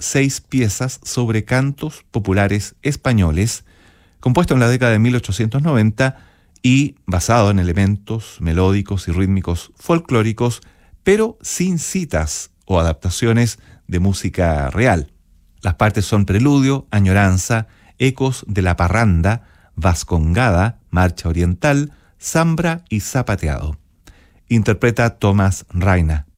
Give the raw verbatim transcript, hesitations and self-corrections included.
seis piezas sobre cantos populares españoles, compuesto en la década de mil ochocientos noventa y basado en elementos melódicos y rítmicos folclóricos, pero sin citas o adaptaciones de música real. Las partes son preludio, añoranza, ecos de la parranda, vascongada, marcha oriental, zambra y zapateado. Interpreta Tomás Rayna.